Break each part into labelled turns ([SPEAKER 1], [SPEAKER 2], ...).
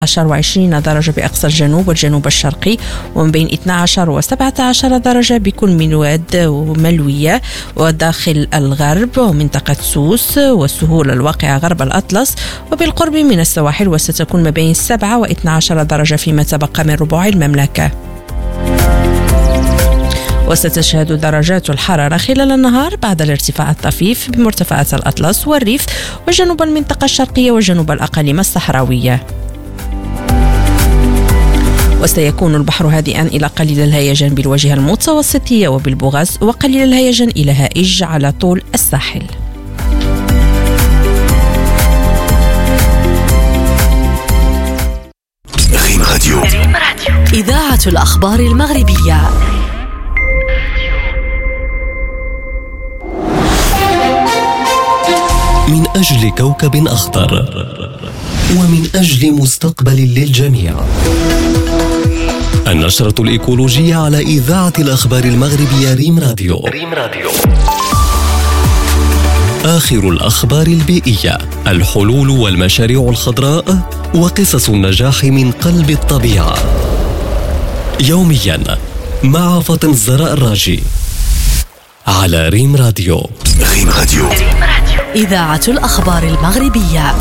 [SPEAKER 1] و20 درجة بأقصى الجنوب والجنوب الشرقي، ومن بين 12 و17 درجة بكل منواد وملوية وداخل الغرب ومنطقة سوس والسهول الواقعة غرب الأطلس وبالقرب من السواحل، وستكون ما بين 7 و12 درجة فيما تبقى من ربوع المملكة. وستشهد درجات الحرارة خلال النهار بعد الارتفاع الطفيف بمرتفعات الأطلس والريف وجنوب المنطقة الشرقية وجنوب الأقاليم الصحراوية. وسيكون البحر هادئا إلى قليل الهيجان بالواجهة المتوسطية وبالبوغاز، وقليل الهيجان إلى هائج على طول الساحل.
[SPEAKER 2] ريم راديو،
[SPEAKER 3] إذاعة الأخبار المغربية.
[SPEAKER 2] من أجل كوكب أخضر ومن أجل مستقبل للجميع. النشرة الإيكولوجية على إذاعة الأخبار المغربية ريم راديو. آخر الأخبار البيئية، الحلول والمشاريع الخضراء وقصص النجاح من قلب الطبيعة. يوميا مع فاطن الزراء الراجي على ريم راديو. ريم راديو،
[SPEAKER 3] إذاعة الأخبار المغربية.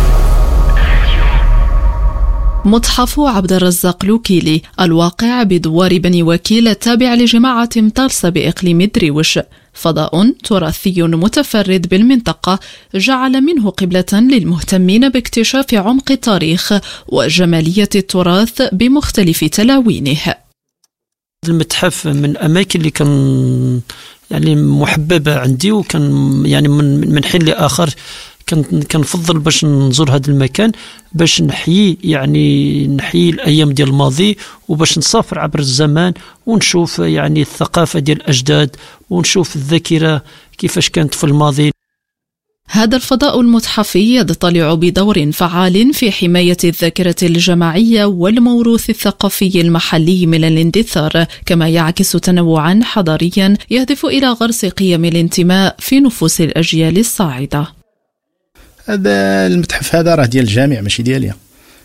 [SPEAKER 4] متحف عبد الرزاق لوكيلي الواقع بدوار بني وكيل التابع لجماعة مطالسة بإقليم درويش، فضاء تراثي متفرد بالمنطقة جعل منه قبلة للمهتمين باكتشاف عمق التاريخ وجمالية التراث بمختلف تلاوينه.
[SPEAKER 5] المتحف من الأماكن اللي كان يعني محببة عندي، وكان يعني من حين لآخر كنفضل باش نزور هذا المكان باش نحيي الأيام ديال الماضي، وباش نسافر عبر الزمان ونشوف يعني الثقافة ديال الأجداد ونشوف الذاكرة كيفاش كانت في الماضي.
[SPEAKER 4] هذا الفضاء المتحفي يضطلع بدور فعال في حماية الذاكرة الجماعية والموروث الثقافي المحلي من الاندثار، كما يعكس تنوعا حضاريا يهدف إلى غرس قيم الانتماء في نفوس الأجيال الصاعدة.
[SPEAKER 6] هذا المتحف هذا راه ديال الجامع ماشي ديالي،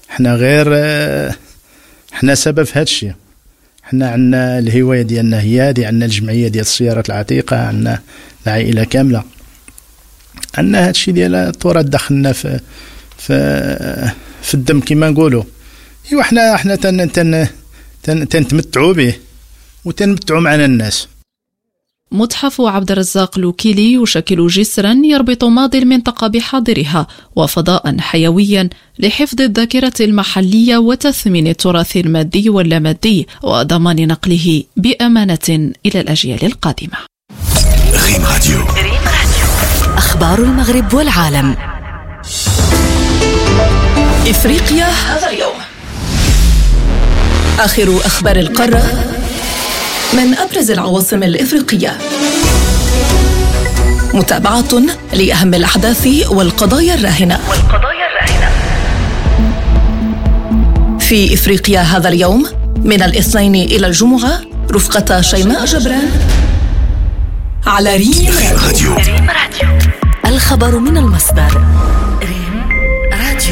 [SPEAKER 6] حنا سبب في هذا الشيء. حنا عندنا الهواية ديالنا هي هذه، عندنا الجمعية ديال السيارات العتيقة، عندنا العائلة كاملة، عندنا هذا الشيء ديال التراث دخلنا في الدم كما نقولوا. ايوا حنا تنتمتعوا به وتنمتعوا معنا الناس.
[SPEAKER 4] متحف عبد الرزاق لوكيلي يشكل جسرا يربط ماضي المنطقة بحاضرها وفضاء حيويا لحفظ الذاكرة المحلية وتثمين التراث المادي واللامادي وضمان نقله بأمانة إلى الأجيال القادمة.
[SPEAKER 2] ريم راديو،
[SPEAKER 3] أخبار المغرب والعالم. إفريقيا هذا اليوم. آخر أخبار القارة من أبرز العواصم الإفريقية. متابعة لأهم الأحداث والقضايا الراهنة. في إفريقيا هذا اليوم من الاثنين إلى الجمعة رفقة شيماء جبران على ريم راديو. الخبر من المصدر. ريم راديو.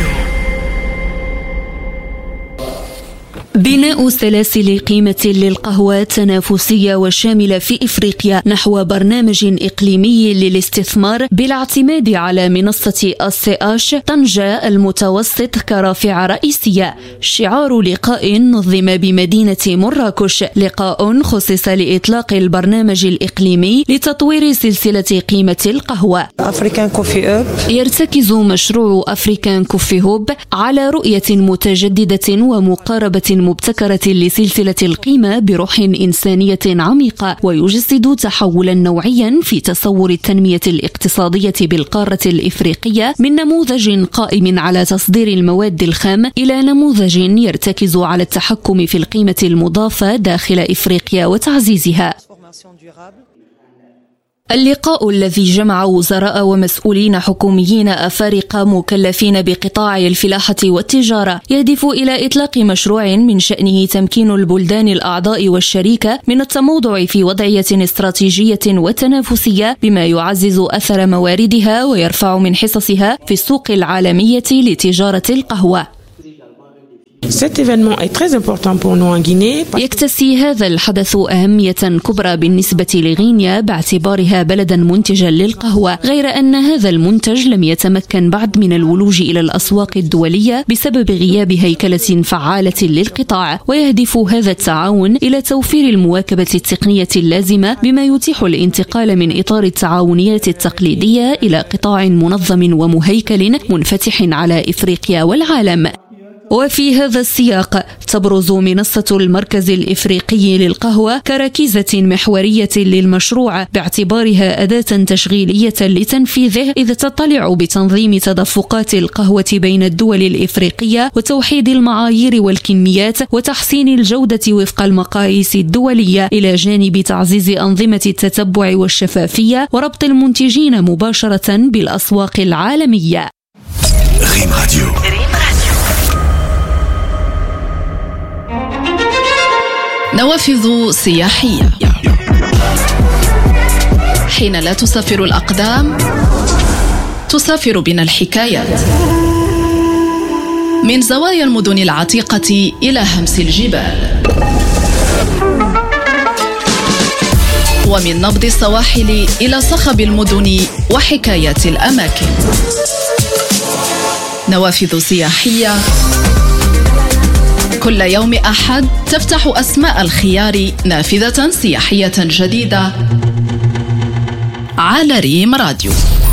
[SPEAKER 3] بناء سلاسل قيمة للقهوة تنافسية وشاملة في إفريقيا نحو برنامج إقليمي للاستثمار بالاعتماد على منصة السي طنجة المتوسط كرافعة رئيسية. شعار لقاء نظم بمدينة مراكش، لقاء خصص لإطلاق البرنامج الإقليمي لتطوير سلسلة قيمة القهوة. يرتكز مشروع أفريكان كوفي هوب على رؤية متجددة ومقاربة مبتكرة لسلسلة القيمة بروح إنسانية عميقة، ويجسد تحولا نوعيا في تصور التنمية الاقتصادية بالقارة الإفريقية من نموذج قائم على تصدير المواد الخام إلى نموذج يرتكز على التحكم في القيمة المضافة داخل إفريقيا وتعزيزها. اللقاء الذي جمع وزراء ومسؤولين حكوميين أفارقة مكلفين بقطاع الفلاحة والتجارة يهدف إلى إطلاق مشروع من شأنه تمكين البلدان الأعضاء والشريكة من التموضع في وضعية استراتيجية وتنافسية بما يعزز أثر مواردها ويرفع من حصصها في السوق العالمية لتجارة القهوة.
[SPEAKER 7] cet événement est très important pour nous en Guinée.
[SPEAKER 3] يكتسي هذا الحدث أهمية كبرى بالنسبة لغينيا باعتبارها بلدا منتجا للقهوة، غير أن هذا المنتج لم يتمكن بعد من الولوج إلى الأسواق الدولية بسبب غياب هيكلة فعالة للقطاع، ويهدف هذا التعاون إلى توفير المواكبة التقنية اللازمة بما يتيح الانتقال من إطار التعاونيات التقليدية إلى قطاع منظم ومهيكل منفتح على إفريقيا والعالم. وفي هذا السياق تبرز منصة المركز الإفريقي للقهوة كركيزة محورية للمشروع باعتبارها أداة تشغيلية لتنفيذه، إذ تطلع بتنظيم تدفقات القهوة بين الدول الإفريقية وتوحيد المعايير والكميات وتحسين الجودة وفق المقاييس الدولية، إلى جانب تعزيز أنظمة التتبع والشفافية وربط المنتجين مباشرة بالأسواق العالمية.
[SPEAKER 2] ريم راديو.
[SPEAKER 4] نوافذ سياحية. حين لا تسافر الأقدام تسافر بنا الحكايات، من زوايا المدن العتيقة إلى همس الجبال، ومن نبض السواحل إلى صخب المدن وحكايات الأماكن. نوافذ سياحية كل يوم أحد تفتح أسماء الخيار نافذة سياحية جديدة على ريم راديو.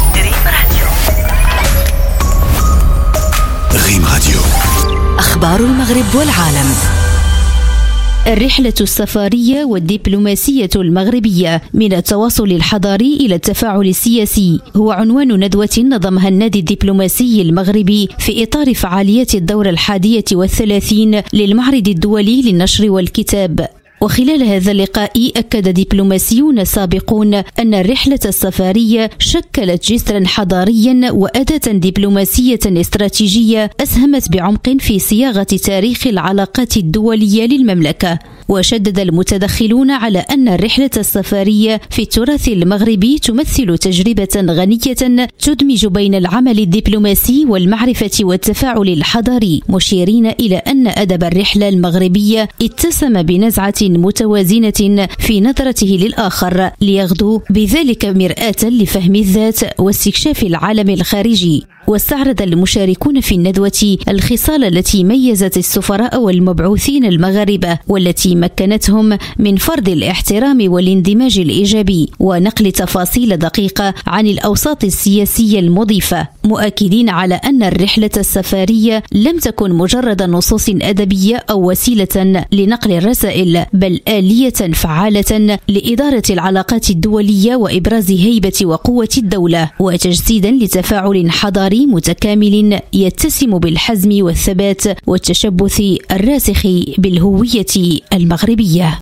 [SPEAKER 2] ريم راديو.
[SPEAKER 3] أخبار المغرب والعالم. الرحلة السفارية والدبلوماسية المغربية من التواصل الحضاري إلى التفاعل السياسي هو عنوان ندوة نظمها النادي الدبلوماسي المغربي في إطار فعاليات الدورة 31 للمعرض الدولي للنشر والكتاب. وخلال هذا اللقاء أكد دبلوماسيون سابقون أن الرحلة السفارية شكلت جسرا حضاريا وأداة دبلوماسية استراتيجية أسهمت بعمق في صياغة تاريخ العلاقات الدولية للمملكة. وشدد المتدخلون على أن الرحلة السفارية في التراث المغربي تمثل تجربة غنية تدمج بين العمل الدبلوماسي والمعرفة والتفاعل الحضاري، مشيرين إلى أن أدب الرحلة المغربية اتسم بنزعة متوازنة في نظرته للآخر، ليغدو بذلك مرآة لفهم الذات واستكشاف العالم الخارجي. واستعرض المشاركون في الندوة الخصال التي ميزت السفراء والمبعوثين المغاربة والتي مكنتهم من فرض الاحترام والاندماج الإيجابي ونقل تفاصيل دقيقة عن الأوساط السياسية المضيفة، مؤكدين على أن الرحلة السفارية لم تكن مجرد نصوص أدبية أو وسيلة لنقل الرسائل، بل آلية فعالة لإدارة العلاقات الدولية وإبراز هيبة وقوة الدولة، وتجسيدا لتفاعل حضاري متكامل يتسم بالحزم والثبات والتشبث الراسخ بالهوية المغربية.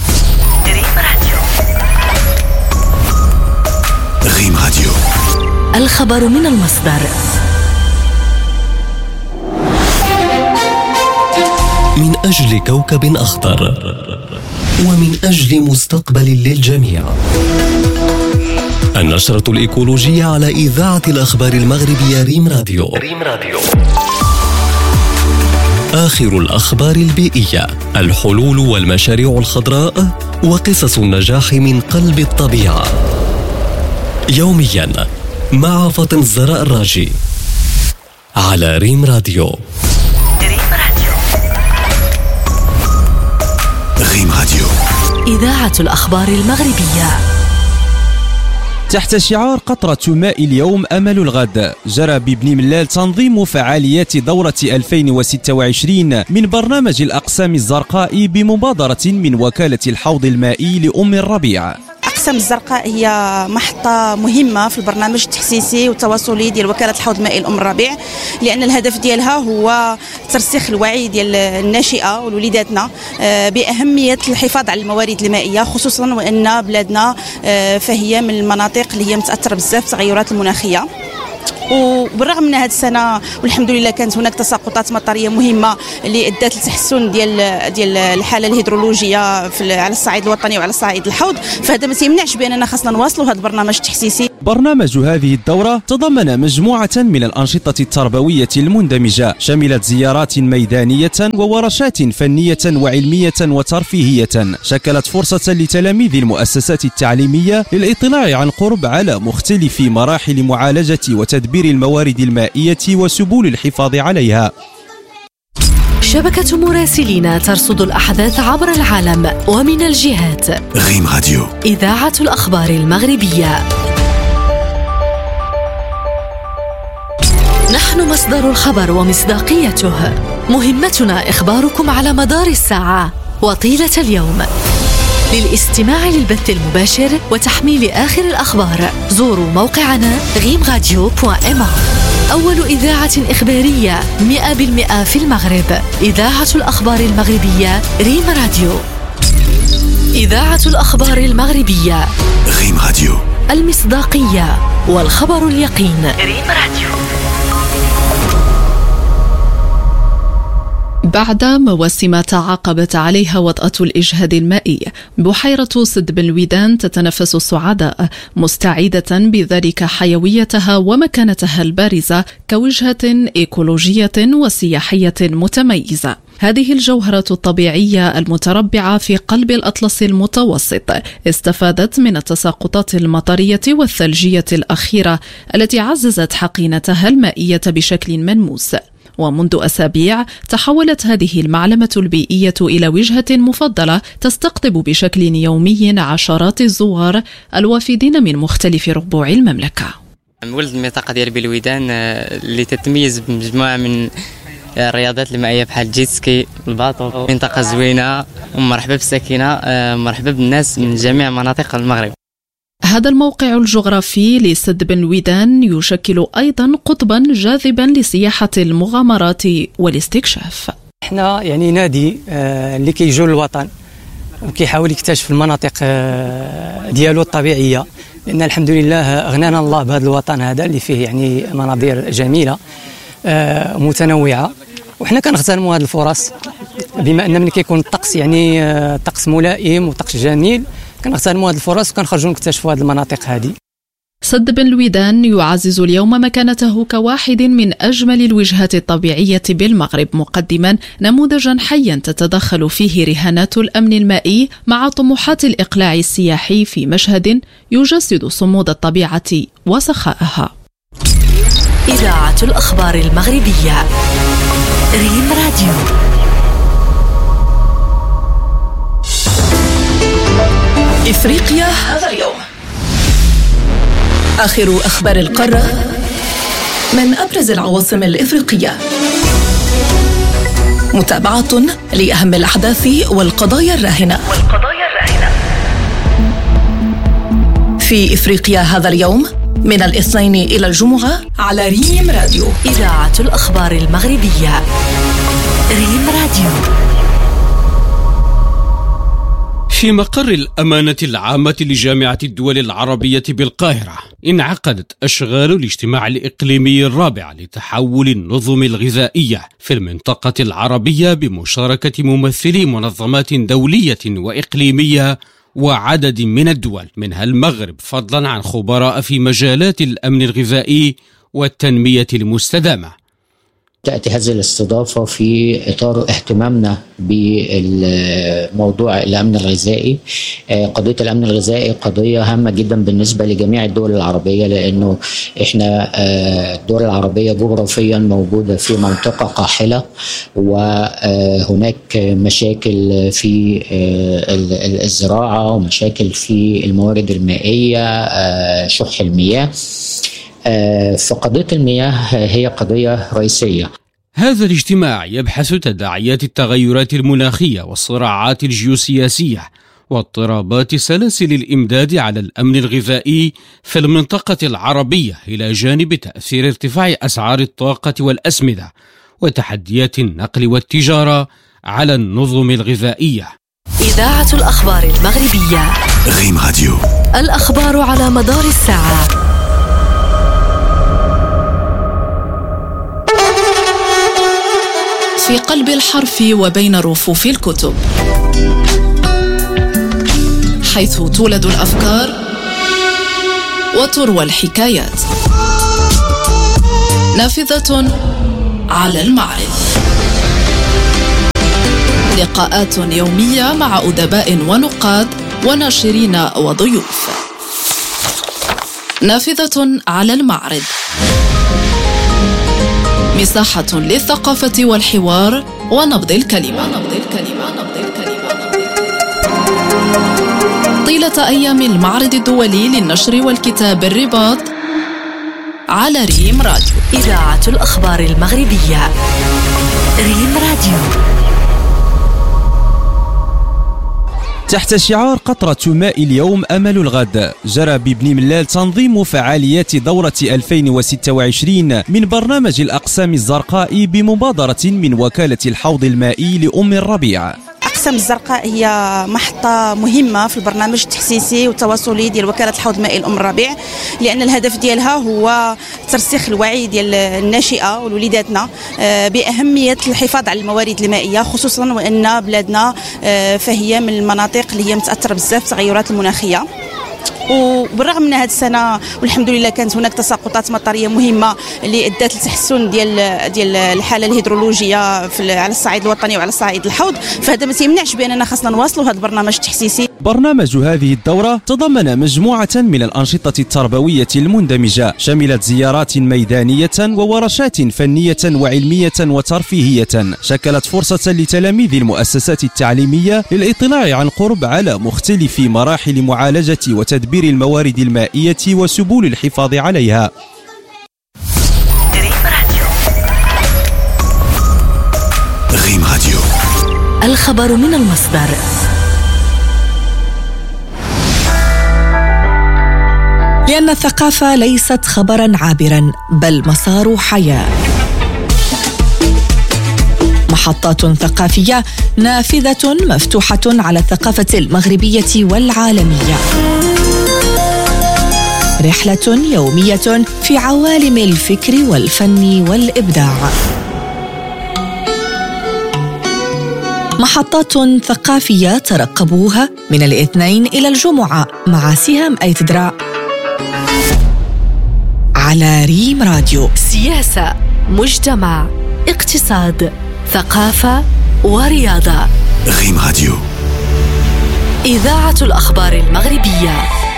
[SPEAKER 2] ريم راديو.
[SPEAKER 3] الخبر من المصدر.
[SPEAKER 2] من أجل كوكب أخضر ومن أجل مستقبل للجميع. النشرة الإيكولوجية على إذاعة الأخبار المغربية ريم راديو. آخر الأخبار البيئية، الحلول والمشاريع الخضراء وقصص النجاح من قلب الطبيعة. يوميا مع فاطمة الزهراء الراجي على ريم راديو. ريم راديو.
[SPEAKER 3] إذاعة الأخبار المغربية.
[SPEAKER 8] تحت شعار قطرة ماء اليوم أمل الغد، جرى ببني ملال تنظيم فعاليات دورة 2026 من برنامج الأقسام الزرقاء بمبادرة من وكالة الحوض المائي لأم الربيع.
[SPEAKER 9] الأقسام الزرقاء هي محطة مهمة في البرنامج التحسيسي والتواصلي ديال وكالة الحوض المائي لأم الربيع، لأن الهدف ديالها هو ترسيخ الوعي ديال الناشئة ووليداتنا بأهمية الحفاظ على الموارد المائية، خصوصا وأن بلادنا فهي من المناطق اللي هي متأثرة بزاف بالتغيرات المناخية. وبالرغم من هذه السنه والحمد لله كانت هناك تساقطات مطريه مهمه اللي ادت لتحسن ديال الحاله الهيدرولوجيه على الصعيد الوطني وعلى صعيد الحوض، فهذا ما تيمنعش باننا خاصنا نواصلوا هذا البرنامج التحسيسي.
[SPEAKER 8] برنامج هذه الدورة تضمن مجموعة من الأنشطة التربوية المندمجة، شملت زيارات ميدانية وورشات فنية وعلمية وترفيهية، شكلت فرصة لتلاميذ المؤسسات التعليمية للإطلاع عن قرب على مختلف مراحل معالجة وتدبير الموارد المائية وسبل الحفاظ عليها.
[SPEAKER 10] شبكة مراسلين ترصد الأحداث عبر العالم ومن الجهات.
[SPEAKER 2] غيم راديو،
[SPEAKER 10] إذاعة الأخبار المغربية. نحن مصدر الخبر ومصداقيته، مهمتنا إخباركم على مدار الساعة وطيلة اليوم. للاستماع للبث المباشر وتحميل آخر الأخبار زوروا موقعنا غيمراديو.ma. أول إذاعة إخبارية 100% في المغرب، إذاعة الأخبار المغربية ريم راديو. إذاعة الأخبار المغربية
[SPEAKER 2] غيم راديو،
[SPEAKER 10] المصداقية والخبر اليقين. ريم راديو.
[SPEAKER 4] بعد مواسم تعاقبت عليها وطأة الإجهاد المائي، بحيرة سد بن الويدان تتنفس السعداء، مستعيدة بذلك حيويتها ومكانتها البارزة كوجهة إيكولوجية وسياحية متميزة. هذه الجوهرة الطبيعية المتربعة في قلب الأطلس المتوسط استفادت من التساقطات المطرية والثلجية الأخيرة التي عززت حقينتها المائية بشكل ملموس. ومنذ أسابيع تحولت هذه المعلمة البيئية إلى وجهة مفضلة تستقطب بشكل يومي عشرات الزوار الوافدين من مختلف ربوع المملكة.
[SPEAKER 11] ولد المنطقة ديال بلويدان اللي تتميز بمجموعة من الرياضات المائية بحال الجيتسكي والباطو. منطقة زوينة ومرحبا بالساكنة، مرحبا بالناس من جميع مناطق المغرب.
[SPEAKER 4] هذا الموقع الجغرافي لسد بن الويدان يشكل أيضا قطبا جاذبا لسياحة المغامرات والاستكشاف.
[SPEAKER 12] احنا يعني نادي اللي كيجول الوطن وكيحاول يكتشف المناطق ديالو الطبيعية، لأن الحمد لله أغنانا الله بهذا الوطن هذا اللي فيه يعني مناظر جميلة متنوعة، وحنا كنغتنموا هذه الفرص بما أن من كيكون الطقس يعني طقس ملائم وطقس جميل، كنغتنموا هذه الفرص وكنخرجوا نكتشفوا هذه المناطق هذه.
[SPEAKER 4] سد بن الويدان يعزز اليوم مكانته كواحد من أجمل الوجهات الطبيعية بالمغرب، مقدما نموذجا حيا تتدخل فيه رهانات الأمن المائي مع طموحات الإقلاع السياحي في مشهد يجسد صمود الطبيعة وسخائها.
[SPEAKER 10] إذاعة الأخبار المغربية ريم راديو.
[SPEAKER 13] إفريقيا هذا اليوم، آخر أخبار القارة من أبرز العواصم الإفريقية، متابعة لأهم الأحداث والقضايا الراهنة في إفريقيا هذا اليوم من الاثنين إلى الجمعة على ريم راديو.
[SPEAKER 10] إذاعة الأخبار المغربية ريم راديو.
[SPEAKER 14] في مقر الأمانة العامة لجامعة الدول العربية بالقاهرة انعقدت أشغال الاجتماع الإقليمي الرابع لتحول النظم الغذائية في المنطقة العربية بمشاركة ممثلي منظمات دولية وإقليمية وعدد من الدول منها المغرب، فضلا عن خبراء في مجالات الأمن الغذائي والتنمية المستدامة.
[SPEAKER 15] تأتي هذه الاستضافة في إطار اهتمامنا بموضوع الأمن الغذائي. قضية الأمن الغذائي قضية هامة جدا بالنسبة لجميع الدول العربية، لأنه إحنا الدول العربية جغرافيا موجودة في منطقة قاحلة، وهناك مشاكل في الزراعة ومشاكل في الموارد المائية، شح المياه. فقضية المياه هي قضية رئيسية.
[SPEAKER 14] هذا الاجتماع يبحث تداعيات التغيرات المناخية والصراعات الجيوسياسية واضطرابات سلاسل الإمداد على الأمن الغذائي في المنطقة العربية، إلى جانب تأثير ارتفاع أسعار الطاقة والأسمدة وتحديات النقل والتجارة على النظم الغذائية.
[SPEAKER 10] إذاعة الأخبار المغربية
[SPEAKER 2] غيم راديو،
[SPEAKER 10] الأخبار على مدار الساعة.
[SPEAKER 13] في قلب الحرف وبين رفوف الكتب، حيث تولد الأفكار
[SPEAKER 4] وتروى الحكايات. نافذة على المعرض، لقاءات يومية مع أدباء ونقاد وناشرين وضيوف. نافذة على المعرض، مساحة للثقافة والحوار ونبض الكلمة. طيلة أيام المعرض الدولي للنشر والكتاب الرباط على ريم راديو.
[SPEAKER 10] إذاعة الأخبار المغربية، ريم راديو.
[SPEAKER 8] تحت شعار قطرة ماء اليوم أمل الغد، جرى ببني ملال تنظيم فعاليات دورة 2026 من برنامج الأقسام الزرقاء بمبادرة من وكالة الحوض المائي لأم الربيع.
[SPEAKER 9] الأقسام الزرقاء هي محطة مهمة في البرنامج التحسيسي والتواصلي ديال وكالة الحوض المائي لأم الربيع، لأن الهدف ديالها هو ترسيخ الوعي ديال الناشئة ووليداتنا بأهمية الحفاظ على الموارد المائية، خصوصا وأن بلادنا فهي من المناطق اللي هي متأثرة بزاف بالتغيرات المناخية. وبالرغم من هذه السنه والحمد لله كانت هناك تساقطات مطريه مهمه اللي ادت لتحسن ديال الحاله الهيدرولوجيه على الصعيد الوطني وعلى الصعيد الحوض، فهذا ما يمنعش باننا خاصنا نواصلوا هذا البرنامج التحسيسي.
[SPEAKER 8] برنامج هذه الدوره تضمن مجموعه من الانشطه التربويه المندمجه، شملت زيارات ميدانيه وورشات فنيه وعلميه وترفيهيه، شكلت فرصه لتلاميذ المؤسسات التعليميه للاطلاع عن قرب على مختلف مراحل معالجه وتدبير الموارد المائية وسبل الحفاظ عليها.
[SPEAKER 2] ريم راديو،
[SPEAKER 10] الخبر من المصدر.
[SPEAKER 13] لأن الثقافة ليست خبرا عابرا بل مسار حياة. محطات ثقافية، نافذة مفتوحة على الثقافة المغربية والعالمية. رحلة يومية في عوالم الفكر والفن والإبداع. محطات ثقافية ترقبوها من الاثنين إلى الجمعة مع سهام أيتدرا على ريم راديو.
[SPEAKER 10] سياسة، مجتمع، اقتصاد، ثقافة ورياضة.
[SPEAKER 2] ريم راديو،
[SPEAKER 10] إذاعة الأخبار المغربية.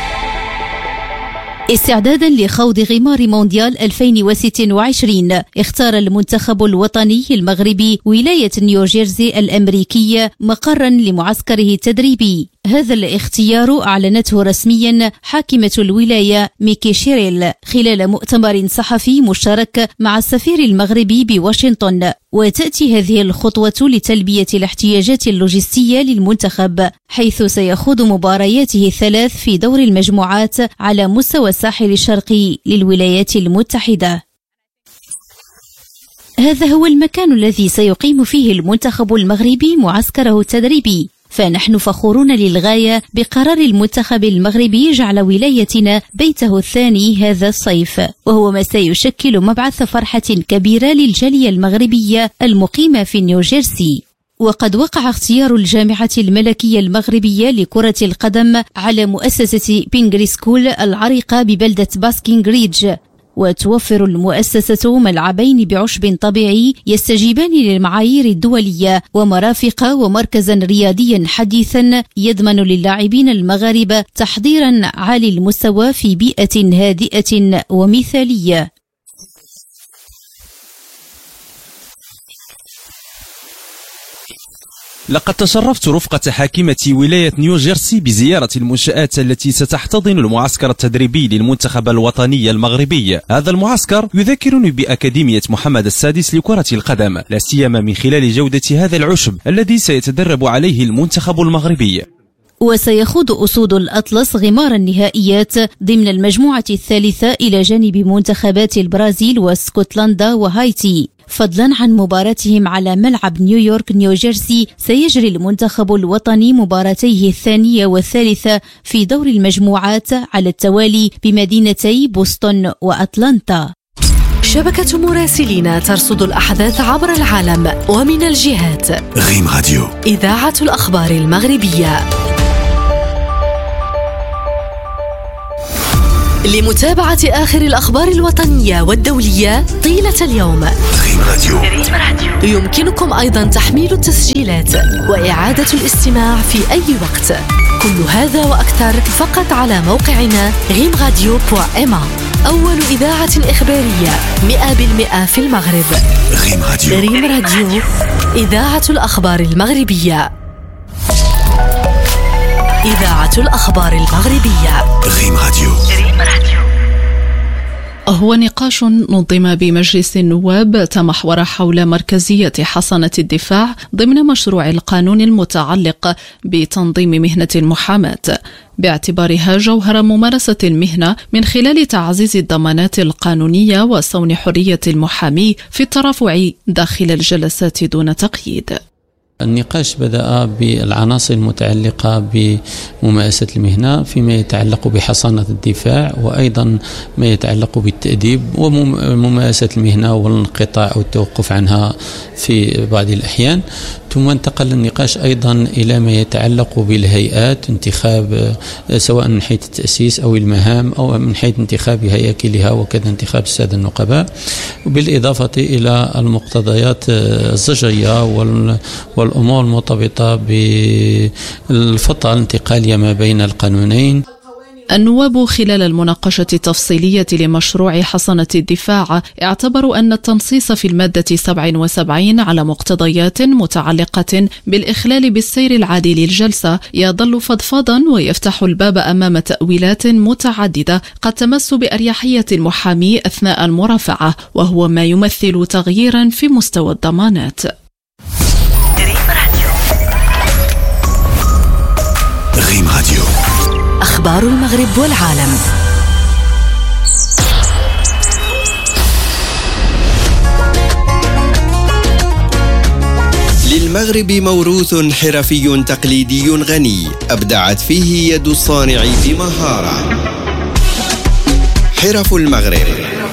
[SPEAKER 3] استعدادا لخوض غمار مونديال 2026 اختار المنتخب الوطني المغربي ولاية نيوجيرسي الأمريكية مقرا لمعسكره التدريبي. هذا الاختيار أعلنته رسميا حاكمة الولاية ميكي شيريل خلال مؤتمر صحفي مشترك مع السفير المغربي بواشنطن. وتأتي هذه الخطوة لتلبية الاحتياجات اللوجستية للمنتخب، حيث سيخوض مبارياته الثلاث في دور المجموعات على مستوى الساحل الشرقي للولايات المتحدة. هذا هو المكان الذي سيقيم فيه المنتخب المغربي معسكره التدريبي، فنحن فخورون للغاية بقرار المنتخب المغربي جعل ولايتنا بيته الثاني هذا الصيف، وهو ما سيشكل مبعث فرحة كبيرة للجالية المغربية المقيمة في نيوجيرسي. وقد وقع اختيار الجامعة الملكية المغربية لكرة القدم على مؤسسة بينغري سكول العريقة ببلدة باسكينغ ريدج، وتوفر المؤسسة ملعبين بعشب طبيعي يستجيبان للمعايير الدولية ومرافق ومركزا رياضيا حديثا يضمن للاعبين المغاربة تحضيرا عالي المستوى في بيئة هادئة ومثالية.
[SPEAKER 8] لقد تشرفت رفقة حاكمة ولاية نيوجيرسي بزيارة المنشآت التي ستحتضن المعسكر التدريبي للمنتخب الوطني المغربي. هذا المعسكر يذكرني بأكاديمية محمد السادس لكرة القدم، لا سيما من خلال جودة هذا العشب الذي سيتدرب عليه المنتخب المغربي.
[SPEAKER 3] وسيخوض أسود الأطلس غمار النهائيات ضمن المجموعة الثالثة إلى جانب منتخبات البرازيل واسكتلندا وهايتي. فضلا عن مباراتهم على ملعب نيويورك نيوجيرسي، سيجري المنتخب الوطني مباراتيه الثانية والثالثة في دور المجموعات على التوالي بمدينتي بوسطن وأتلانتا.
[SPEAKER 10] شبكة مراسلين ترصد الأحداث عبر العالم ومن الجهات.
[SPEAKER 2] ريم راديو،
[SPEAKER 10] إذاعة الأخبار المغربية. لمتابعة آخر الأخبار الوطنية والدولية طيلة اليوم،
[SPEAKER 2] ريم راديو.
[SPEAKER 10] يمكنكم أيضا تحميل التسجيلات وإعادة الاستماع في أي وقت. كل هذا وأكثر فقط على موقعنا rimradio.ma. أول إذاعة إخبارية 100% في المغرب. ريم راديو، إذاعة الأخبار المغربية. إذاعة الأخبار المغربية.
[SPEAKER 2] ريم راديو.
[SPEAKER 4] هو نقاش نظم بمجلس النواب تمحور حول مركزية حصانة الدفاع ضمن مشروع القانون المتعلق بتنظيم مهنة المحاماة، باعتبارها جوهر ممارسة المهنة من خلال تعزيز الضمانات القانونية وصون حرية المحامي في الترافع داخل الجلسات دون تقييد.
[SPEAKER 16] النقاش بدأ بالعناصر المتعلقة بممارسة المهنة فيما يتعلق بحصانة الدفاع، وأيضا ما يتعلق بالتأديب وممارسة المهنة والانقطاع أو التوقف عنها في بعض الأحيان. ثم انتقل النقاش أيضا إلى ما يتعلق بالهيئات، انتخاب سواء من حيث التأسيس أو المهام أو من حيث انتخاب هياكلها وكذا انتخاب السادة النقباء، بالإضافة إلى المقتضيات الزجرية والأمور المرتبطة بالفترة الانتقالية ما بين القانونين.
[SPEAKER 4] النواب خلال المناقشة التفصيلية لمشروع حصانة الدفاع اعتبروا أن التنصيص في المادة 77 على مقتضيات متعلقة بالإخلال بالسير العادي للجلسة يظل فضفاضا ويفتح الباب أمام تأويلات متعددة قد تمس بأريحية المحامي أثناء المرافعة، وهو ما يمثل تغييرا في مستوى الضمانات.
[SPEAKER 2] ريم راديو.
[SPEAKER 10] أخبار المغرب والعالم.
[SPEAKER 17] للمغرب موروث حرفي تقليدي غني أبدعت فيه يد الصانع بمهارة. حرف المغرب،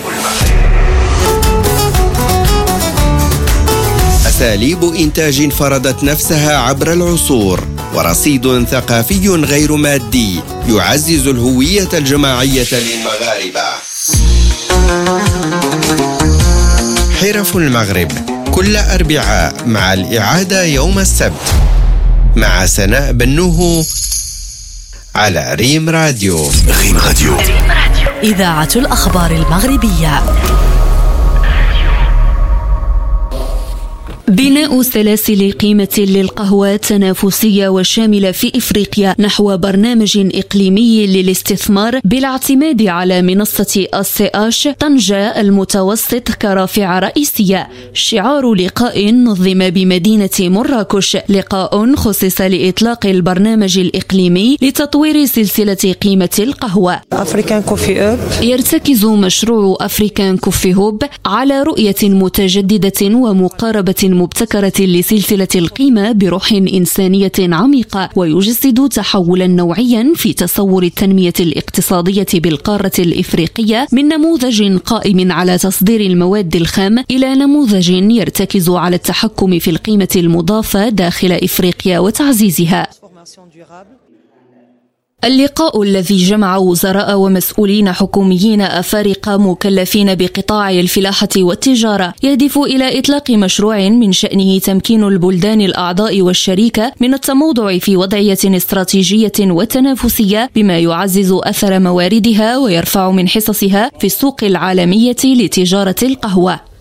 [SPEAKER 17] أساليب إنتاج فرضت نفسها عبر العصور، ورصيد ثقافي غير مادي يعزز الهوية الجماعية للمغاربة. حرف المغرب كل أربعاء مع الإعادة يوم السبت مع سناء بنوه على ريم راديو.
[SPEAKER 2] ريم راديو،
[SPEAKER 10] إذاعة الأخبار المغربية.
[SPEAKER 3] بناء سلاسل قيمة للقهوة تنافسية وشاملة في إفريقيا نحو برنامج إقليمي للاستثمار بالاعتماد على منصة السياش طنجة المتوسط كرافعة رئيسية. شعار لقاء نظم بمدينة مراكش، لقاء خصص لإطلاق البرنامج الإقليمي لتطوير سلسلة قيمة القهوة. يرتكز مشروع أفريكان كوفي هوب على رؤية متجددة ومقاربة مبتكرة لسلسلة القيمة بروح إنسانية عميقة، ويجسد تحولا نوعيا في تصور التنمية الاقتصادية بالقارة الإفريقية من نموذج قائم على تصدير المواد الخام إلى نموذج يرتكز على التحكم في القيمة المضافة داخل إفريقيا وتعزيزها. اللقاء الذي جمع وزراء ومسؤولين حكوميين أفارقة مكلفين بقطاع الفلاحة والتجارة يهدف إلى إطلاق مشروع من شأنه تمكين البلدان الأعضاء والشريكة من التموضع في وضعية استراتيجية وتنافسية بما يعزز أثر مواردها ويرفع من حصصها في السوق العالمية لتجارة القهوة.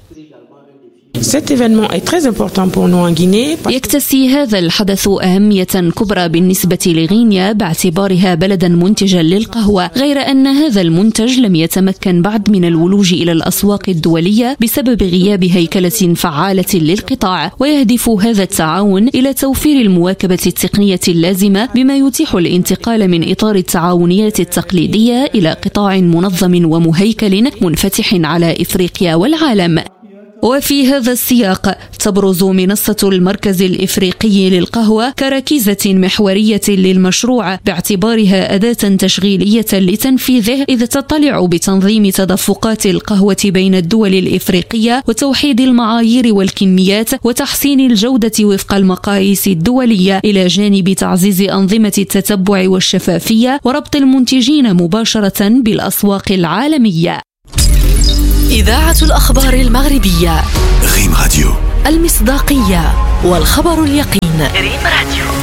[SPEAKER 3] يكتسي هذا الحدث أهمية كبرى بالنسبة لغينيا باعتبارها بلدا منتجا للقهوة، غير أن هذا المنتج لم يتمكن بعد من الولوج إلى الأسواق الدولية بسبب غياب هيكلة فعالة للقطاع، ويهدف هذا التعاون إلى توفير المواكبة التقنية اللازمة بما يتيح الانتقال من إطار التعاونيات التقليدية إلى قطاع منظم ومهيكل منفتح على إفريقيا والعالم. وفي هذا السياق تبرز منصة المركز الإفريقي للقهوة كركيزة محورية للمشروع باعتبارها أداة تشغيلية لتنفيذه، إذ تطلع بتنظيم تدفقات القهوة بين الدول الإفريقية وتوحيد المعايير والكميات وتحسين الجودة وفق المقاييس الدولية، إلى جانب تعزيز أنظمة التتبع والشفافية وربط المنتجين مباشرة بالأسواق العالمية.
[SPEAKER 10] إذاعة الأخبار المغربية،
[SPEAKER 2] ريم راديو،
[SPEAKER 10] المصداقية والخبر اليقين. ريم راديو.